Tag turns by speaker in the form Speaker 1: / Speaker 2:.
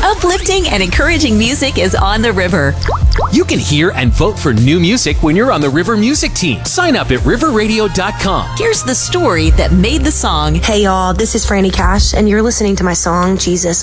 Speaker 1: Uplifting and encouraging music is on the river.
Speaker 2: You can hear and vote for new music when you're on the River Music team. Sign up at riverradio.com.
Speaker 1: Here's the story that made the song.
Speaker 3: Hey y'all, this is Franny Cash, and you're listening to my song, Jesus